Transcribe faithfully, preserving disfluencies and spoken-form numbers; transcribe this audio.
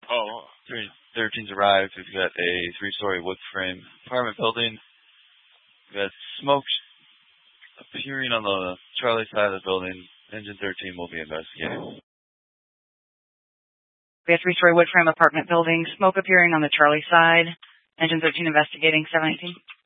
Oh. three thirteen's arrived. We've got a three-story wood frame apartment building. We've got smoke appearing on the Charlie side of the building. Engine thirteen will be investigating. We have three-story wood frame apartment building. Smoke appearing on the Charlie side. Engine thirteen investigating. seven eighteen.